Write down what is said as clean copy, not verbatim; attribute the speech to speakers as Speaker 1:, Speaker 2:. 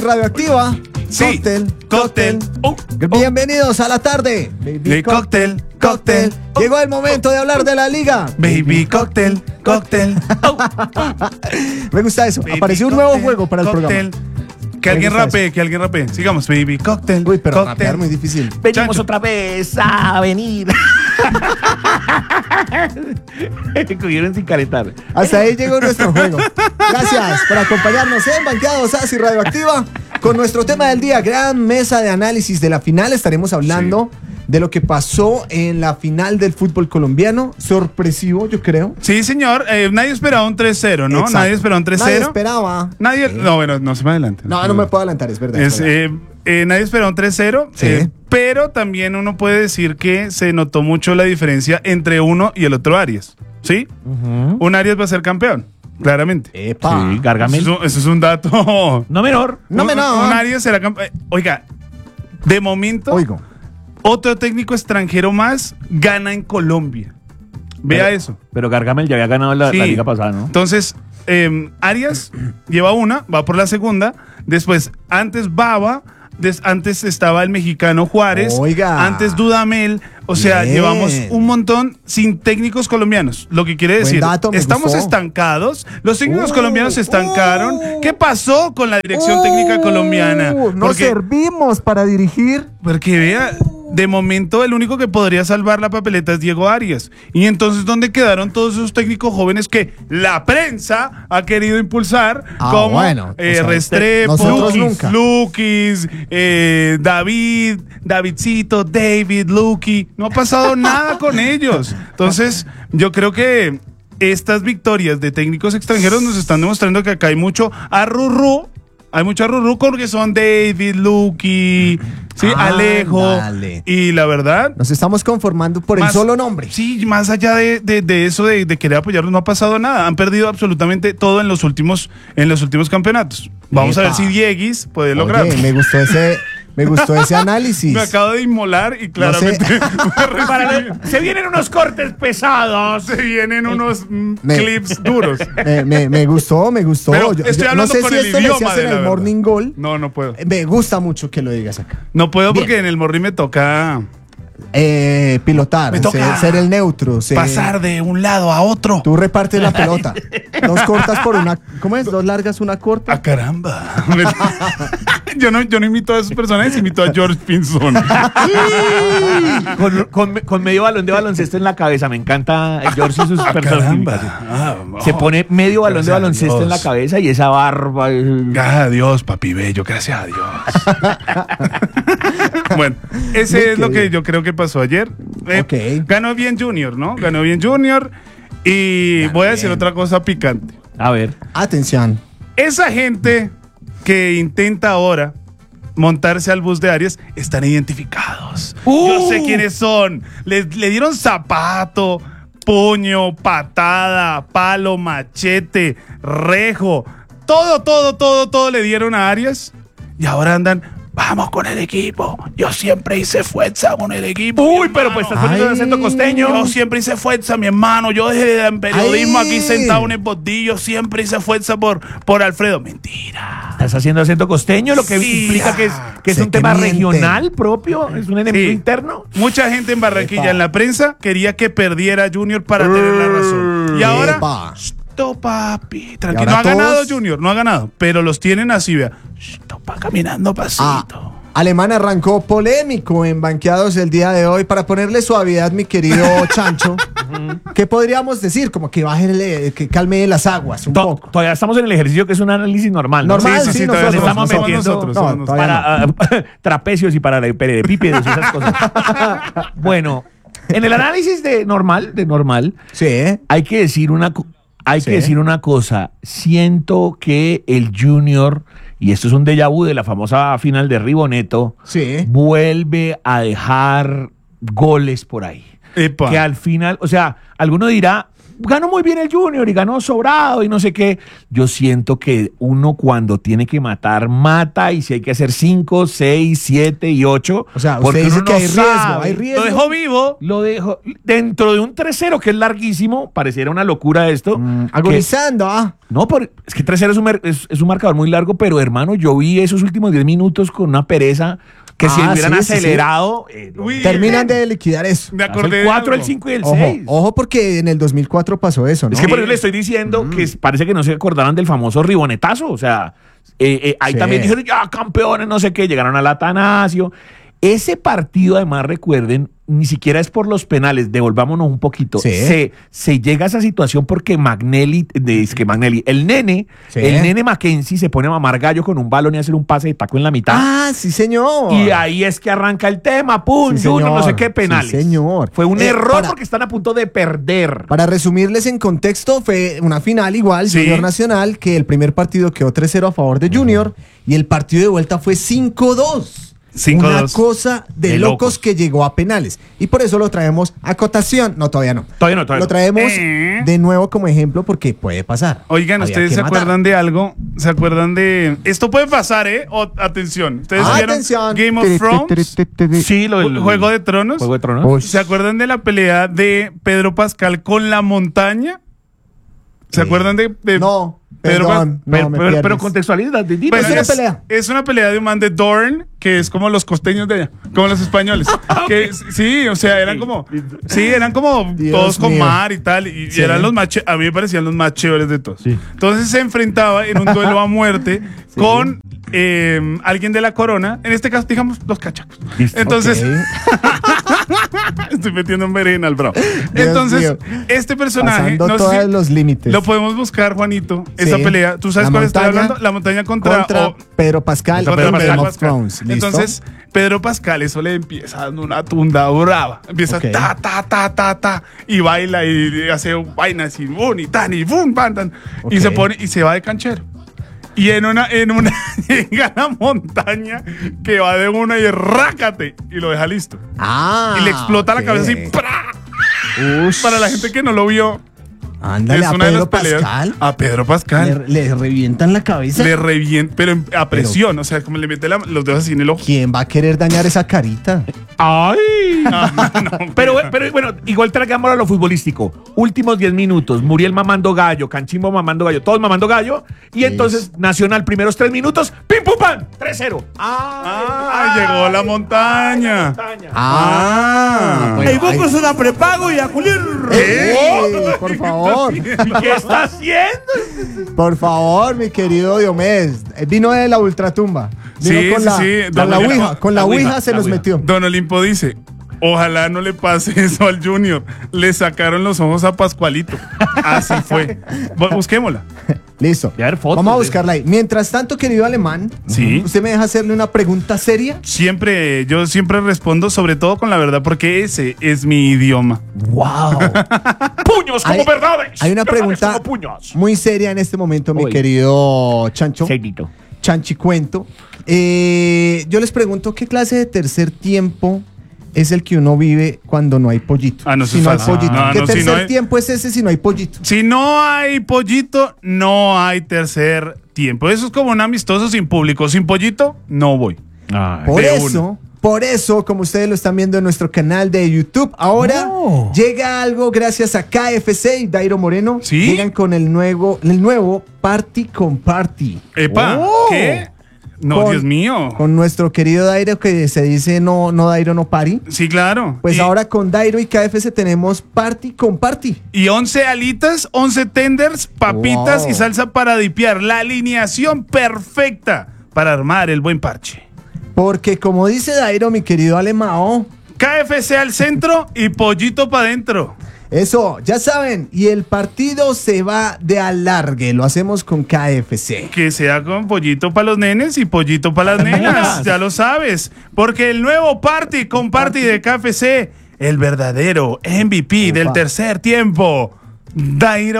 Speaker 1: Radioactiva.
Speaker 2: Sí.
Speaker 1: Cóctel. Bienvenidos a la tarde.
Speaker 2: Baby cóctel.
Speaker 1: Llegó el momento de hablar de la liga.
Speaker 2: Baby cóctel.
Speaker 1: Me gusta eso.
Speaker 2: Baby
Speaker 1: Apareció un nuevo juego para el programa.
Speaker 2: Que alguien rapee. Sigamos, baby cóctel.
Speaker 1: Uy, pero rapear muy difícil.
Speaker 3: Venimos
Speaker 2: Chancho.
Speaker 3: otra vez a venir. Cogieron sin calentar.
Speaker 1: Hasta ahí llegó nuestro juego. Gracias por acompañarnos en Banqueados Así Radioactiva con nuestro tema del día, gran mesa de análisis de la final. Estaremos hablando de lo que pasó en la final del fútbol colombiano. Sorpresivo, yo creo.
Speaker 2: Sí, señor. Nadie esperaba un 3-0, ¿no?
Speaker 1: Exacto.
Speaker 2: Nadie esperaba un 3-0.
Speaker 1: Nadie esperaba.
Speaker 2: No, bueno, no se me adelante.
Speaker 1: No me puedo adelantar, es verdad.
Speaker 2: Nadie esperaba un 3-0,
Speaker 1: Sí.
Speaker 2: pero también uno puede decir que se notó mucho la diferencia entre uno y el otro Arias, ¿sí? Un Arias va a ser campeón, claramente.
Speaker 1: Epa.
Speaker 3: Sí, Gargamel.
Speaker 2: Eso es un dato.
Speaker 3: No menor.
Speaker 1: No me no.
Speaker 2: Un Arias será campeón. Oiga, de momento,
Speaker 1: Oigo.
Speaker 2: otro técnico extranjero más gana en Colombia. Vea eso.
Speaker 3: Pero Gargamel ya había ganado la
Speaker 2: Sí.
Speaker 3: liga pasada, ¿no?
Speaker 2: Entonces, Arias lleva una, va por la segunda. Después, antes Baba, antes estaba el mexicano Juárez.
Speaker 1: Oiga.
Speaker 2: Antes Dudamel. O sea,
Speaker 1: Bien.
Speaker 2: llevamos un montón sin técnicos colombianos. Lo que quiere
Speaker 1: Buen
Speaker 2: decir,
Speaker 1: dato, me
Speaker 2: estamos
Speaker 1: gustó.
Speaker 2: estancados. Los técnicos colombianos se estancaron. ¿Qué pasó con la dirección técnica colombiana?
Speaker 1: No servimos para dirigir.
Speaker 2: Porque vea, de momento el único que podría salvar la papeleta es Diego Arias. Y entonces, ¿dónde quedaron todos esos técnicos jóvenes que la prensa ha querido impulsar? Como
Speaker 1: bueno, o sea,
Speaker 2: Restrepo,
Speaker 1: nosotros nunca.
Speaker 2: Lukis, Davidcito, David, Luki. No ha pasado nada con ellos. Entonces, yo creo que estas victorias de técnicos extranjeros nos están demostrando que acá hay mucho arrurú. Hay mucho arrurú porque son David, Luki, ¿sí? Alejo.
Speaker 1: Ándale.
Speaker 2: Y la verdad,
Speaker 1: Nos estamos conformando por el
Speaker 2: más-
Speaker 1: solo nombre.
Speaker 2: Sí, más allá de eso de querer apoyarlos, no ha pasado nada. Han perdido absolutamente todo en los últimos campeonatos. Vamos a ver
Speaker 1: Epa.
Speaker 2: si Dieguis puede lograrlo.
Speaker 1: Oye, me gustó ese análisis.
Speaker 2: Me acabo de inmolar y claramente
Speaker 3: Se vienen unos cortes pesados.
Speaker 2: se vienen unos
Speaker 1: Me-
Speaker 2: clips duros.
Speaker 1: Me gustó.
Speaker 2: Pero estoy
Speaker 1: no
Speaker 2: hablando
Speaker 1: sé
Speaker 2: con
Speaker 1: si
Speaker 2: el
Speaker 1: esto lo
Speaker 2: idioma
Speaker 1: decías
Speaker 2: de
Speaker 1: en
Speaker 2: la
Speaker 1: el
Speaker 2: verdad.
Speaker 1: Morning Goal.
Speaker 2: No puedo.
Speaker 1: Me gusta mucho que lo digas acá.
Speaker 2: No puedo porque
Speaker 1: Bien.
Speaker 2: en el morri me toca
Speaker 1: Pilotar,
Speaker 2: Me toca
Speaker 1: ser el neutro.
Speaker 2: pasar de un lado a otro.
Speaker 1: Tú repartes la pelota. Dos cortas por una. ¿Cómo es? Dos largas, una corta.
Speaker 2: ¡Ah, caramba! Yo no imito a esos personajes, imito a George Pinson.
Speaker 3: Con medio balón de baloncesto en la cabeza. Me encanta George y sus personificaciones. Se pone medio balón de
Speaker 2: Gracias a
Speaker 3: baloncesto
Speaker 2: Dios.
Speaker 3: en la cabeza y esa barba.
Speaker 2: Gracias a Dios, papi bello, gracias a Dios. Bueno, ese es lo que yo creo que pasó ayer.
Speaker 1: Ok.
Speaker 2: Ganó bien Junior, ¿no? Ganó bien Junior. Y voy a decir
Speaker 1: bien.
Speaker 2: otra cosa picante.
Speaker 3: A ver.
Speaker 1: Atención.
Speaker 2: Esa gente que intenta ahora montarse al bus de Arias están identificados. Yo sé quiénes son. Le dieron zapato, puño, patada, palo, machete, rejo. Todo le dieron a Arias. Y ahora andan, vamos con el equipo. Yo siempre hice fuerza con el equipo.
Speaker 3: Uy,
Speaker 2: mi
Speaker 3: pero
Speaker 2: hermano.
Speaker 3: pues estás poniendo un acento costeño.
Speaker 2: Yo siempre hice fuerza, mi hermano. Yo desde el periodismo
Speaker 1: Ay.
Speaker 2: aquí sentado en el bordillo siempre hice fuerza por Alfredo. Mentira.
Speaker 3: Estás haciendo acento costeño, lo que
Speaker 2: Sí.
Speaker 3: implica que es
Speaker 1: Sé
Speaker 3: un
Speaker 1: que
Speaker 3: tema
Speaker 1: mienten.
Speaker 3: regional propio, es un enemigo
Speaker 2: Sí.
Speaker 3: interno.
Speaker 2: Mucha gente en Barranquilla,
Speaker 1: Epa.
Speaker 2: en la prensa, queriía que perdiera Junior para tener la razón. Y ahora,
Speaker 1: Epa.
Speaker 2: papi, tranquilo.
Speaker 1: Y
Speaker 2: No
Speaker 1: ahora
Speaker 2: ha ganado
Speaker 1: todos-
Speaker 2: Junior, no ha ganado, pero los tienen así, vea. Caminando pasito.
Speaker 1: Alemán arrancó polémico en Banqueados el día de hoy. Para ponerle suavidad, mi querido Chancho, ¿qué podríamos decir? Como que bájele, que calme las aguas un poco.
Speaker 3: Todavía estamos en el ejercicio que es un análisis normal, ¿no?
Speaker 1: Normal, sí,
Speaker 2: todavía
Speaker 1: nosotros
Speaker 3: estamos
Speaker 2: somos
Speaker 3: metiendo-
Speaker 2: nosotros,
Speaker 1: No,
Speaker 2: somos nosotros.
Speaker 1: todavía
Speaker 3: Para trapecios y para pelepípedos y esas cosas. Bueno, en el análisis de normal,
Speaker 1: Sí,
Speaker 3: hay que decir
Speaker 1: Sí.
Speaker 3: que decir una cosa. Siento que el Junior, y esto es un déjà vu de la famosa final de Riboneto,
Speaker 1: sí.
Speaker 3: vuelve a dejar goles por ahí.
Speaker 2: Epa.
Speaker 3: Que al final, o sea, alguno dirá, ganó muy bien el Junior y ganó sobrado y no sé qué. Yo siento que uno cuando tiene que matar, mata, y si hay que hacer 5, 6, 7 y 8.
Speaker 1: O sea,
Speaker 3: porque
Speaker 1: usted dice
Speaker 3: uno
Speaker 1: que
Speaker 3: no
Speaker 1: hay riesgo,
Speaker 3: sabe.
Speaker 1: hay riesgo.
Speaker 2: Lo dejó vivo.
Speaker 3: Lo dejo dentro de un 3-0 que es larguísimo, pareciera una locura esto.
Speaker 1: Agonizando,
Speaker 3: No, es que 3-0 es un marcador muy largo, pero hermano, yo vi esos últimos 10 minutos con una pereza que si hubieran
Speaker 1: sí, sí,
Speaker 3: acelerado,
Speaker 2: Uy,
Speaker 1: terminan de liquidar eso.
Speaker 2: Me
Speaker 3: hace
Speaker 2: acordé
Speaker 3: el
Speaker 2: de
Speaker 3: 4, el
Speaker 2: algo.
Speaker 3: 5 y el
Speaker 1: Ojo,
Speaker 3: 6.
Speaker 1: ojo, porque en el 2004 pasó eso, ¿no?
Speaker 3: Es que por eso le estoy diciendo que parece que no se acordaran del famoso ribonetazo. O sea, ahí
Speaker 1: Sí.
Speaker 3: también dijeron, ya campeones, no sé qué, llegaron al Atanasio. Ese partido, además, recuerden, ni siquiera es por los penales, devolvámonos un poquito.
Speaker 1: Sí.
Speaker 3: Se llega a esa situación porque el nene Mackenzie se pone a mamar gallo con un balón y hacer un pase de taco en la mitad.
Speaker 1: Ah, sí, señor.
Speaker 3: Y ahí es que arranca el tema, pum,
Speaker 1: Sí,
Speaker 3: Junior, no sé
Speaker 1: señor.
Speaker 3: qué, penales.
Speaker 1: Sí, señor.
Speaker 3: Fue un error
Speaker 1: para-
Speaker 3: porque están a punto de perder.
Speaker 1: Para resumirles en contexto, fue una final igual,
Speaker 2: Sí.
Speaker 1: Junior Nacional, que el primer partido quedó 3-0 a favor de Junior y el partido de vuelta fue 5-2.
Speaker 2: 5-2.
Speaker 1: Una cosa de
Speaker 3: De
Speaker 1: locos
Speaker 3: locos.
Speaker 1: que llegó a penales. Y por eso lo traemos a cotación. No, todavía no.
Speaker 3: Todavía no.
Speaker 1: Lo traemos
Speaker 2: ¿Eh?
Speaker 1: de nuevo como ejemplo porque puede pasar.
Speaker 2: Oigan,
Speaker 1: Había
Speaker 2: ¿ustedes
Speaker 1: que
Speaker 2: se
Speaker 1: matar.
Speaker 2: acuerdan de algo? ¿Se acuerdan de...? Esto puede pasar, ¿eh? Atención. ¿Ustedes vieron
Speaker 1: Atención.
Speaker 2: Game of Thrones?
Speaker 3: Sí, lo del
Speaker 2: ¿Juego de Tronos?
Speaker 3: Juego de Tronos.
Speaker 1: Uy.
Speaker 2: ¿Se acuerdan de la pelea de Pedro Pascal con la montaña? ¿Se acuerdan de
Speaker 1: No,
Speaker 2: Pedro
Speaker 1: perdón. No, me
Speaker 3: pero
Speaker 1: pierdes.
Speaker 3: contextualiza.
Speaker 2: Bueno,
Speaker 1: Es una pelea.
Speaker 2: Es una pelea de un man de Dorne, que es como los costeños de allá, como los españoles. Sí, o sea, eran como
Speaker 1: Dios
Speaker 2: todos con
Speaker 1: mío.
Speaker 2: mar y tal, y
Speaker 1: Sí.
Speaker 2: eran a mí me parecían los más chéveres de todos.
Speaker 3: Sí.
Speaker 2: Entonces se enfrentaba en un duelo a muerte con alguien de la corona, en este caso, digamos, los cachacos.
Speaker 3: Listo.
Speaker 2: Entonces,
Speaker 1: Ok.
Speaker 2: estoy metiendo en berenjena al bravo. Entonces,
Speaker 1: mío.
Speaker 2: este personaje,
Speaker 1: Pasando
Speaker 2: no sé
Speaker 1: todos
Speaker 2: si
Speaker 1: los límites.
Speaker 2: lo podemos buscar, Juanito, esa
Speaker 1: Sí.
Speaker 2: pelea. ¿Tú sabes
Speaker 1: La
Speaker 2: cuál estoy
Speaker 1: montaña
Speaker 2: hablando? La montaña contra
Speaker 1: Pedro Pascal
Speaker 2: contra
Speaker 1: en
Speaker 2: Pedro
Speaker 1: Game of
Speaker 2: Pascal.
Speaker 1: Thrones. ¿Listo?
Speaker 2: Entonces, Pedro Pascal, eso le empieza dando una tunda brava. Empieza
Speaker 1: Ok.
Speaker 2: ta, y baila y hace vainas y bun, y tan, y bun, pan, tan.
Speaker 1: Ok.
Speaker 2: Y se pone, y se va de canchero. Y en una llega a la montaña que va de una y rácate, y lo deja listo.
Speaker 1: Ah,
Speaker 2: Y le explota la
Speaker 1: ok.
Speaker 2: cabeza así, ¡pra!
Speaker 1: Ush.
Speaker 2: Para la gente que no lo vio,
Speaker 1: Ándale,
Speaker 2: es
Speaker 1: a
Speaker 2: una de
Speaker 1: Pedro
Speaker 2: las peleas.
Speaker 1: Pascal.
Speaker 2: A Pedro Pascal.
Speaker 1: Le revientan la cabeza.
Speaker 2: Le revienta, pero a presión, o sea, como le mete los dedos así en el ojo.
Speaker 1: ¿Quién va a querer dañar esa carita?
Speaker 3: ¡Ay!
Speaker 2: No,
Speaker 3: Pero bueno, igual tragámoslo a lo futbolístico. Últimos 10 minutos, Muriel mamando gallo, Canchimbo mamando gallo, todos mamando gallo. Y entonces Nacional, primeros 3 minutos, ¡pim, pum, pam! 3-0.
Speaker 2: Llegó la montaña.
Speaker 1: Bueno, ahí-
Speaker 3: es una prepago y a culir.
Speaker 1: ¡Ey! Por favor,
Speaker 3: ¿Qué está haciendo?
Speaker 1: por favor, mi querido Diomedes. Vino de la ultratumba. Vino
Speaker 2: Sí,
Speaker 1: con
Speaker 2: sí,
Speaker 1: la,
Speaker 2: sí.
Speaker 1: Con la
Speaker 2: Don-
Speaker 1: ouija, con la ouija se nos metió.
Speaker 2: Don Olimpo dice: ojalá no le pase eso al Junior. Le sacaron los ojos a Pascualito. Así fue. Busquémosla.
Speaker 1: Listo.
Speaker 3: Ya ver fotos
Speaker 1: Vamos a
Speaker 3: de
Speaker 1: buscarla ahí. Mientras tanto, querido alemán,
Speaker 2: Sí.
Speaker 1: ¿usted me deja hacerle una pregunta seria?
Speaker 2: Yo siempre respondo, sobre todo con la verdad, porque ese es mi idioma.
Speaker 1: ¡Wow!
Speaker 3: ¡Puños como
Speaker 1: Hay-
Speaker 3: verdades!
Speaker 1: Hay una
Speaker 3: ¡Verdades
Speaker 1: pregunta
Speaker 3: como puños!
Speaker 1: muy seria en este momento, mi
Speaker 3: Uy.
Speaker 1: querido Chancho.
Speaker 3: Seguito.
Speaker 1: Chanchicuento. Yo les pregunto, ¿qué clase de tercer tiempo es el que uno vive cuando no hay pollito?
Speaker 2: Ah, no, eso
Speaker 1: si
Speaker 2: es
Speaker 1: no hay
Speaker 2: fácil.
Speaker 1: pollito.
Speaker 2: No,
Speaker 1: ¿Qué
Speaker 2: no, si
Speaker 1: tercer
Speaker 2: no hay-
Speaker 1: tiempo es ese si no hay pollito?
Speaker 2: Si no hay pollito, no hay tercer tiempo. Eso es como un amistoso sin público. Sin pollito, no voy.
Speaker 1: Por eso, como ustedes lo están viendo en nuestro canal de YouTube, ahora
Speaker 3: Oh.
Speaker 1: llega algo gracias a KFC y Dairo Moreno.
Speaker 2: ¿Sí?
Speaker 1: Llegan con el nuevo Party con Party.
Speaker 2: Epa,
Speaker 3: Oh.
Speaker 2: ¿qué? No,
Speaker 1: Con-
Speaker 2: Dios mío.
Speaker 1: Con nuestro querido Dairo que se dice no Dairo no party.
Speaker 2: Sí, claro.
Speaker 1: Pues
Speaker 2: Y-
Speaker 1: ahora con Dairo y KFC tenemos Party con Party.
Speaker 2: Y 11 alitas, 11 tenders, papitas
Speaker 1: Wow.
Speaker 2: y salsa para dipear. La alineación perfecta para armar el buen parche.
Speaker 1: Porque como dice Dairo, mi querido Alemao,
Speaker 2: KFC al centro y pollito para adentro.
Speaker 1: eso, ya saben, y el partido se va de alargue, lo hacemos con KFC.
Speaker 2: Que sea con pollito para los nenes y pollito para las nenas. Ya lo sabes. Porque el nuevo party con party de KFC, el verdadero MVP del
Speaker 1: Ufa.
Speaker 2: tercer tiempo, Dairo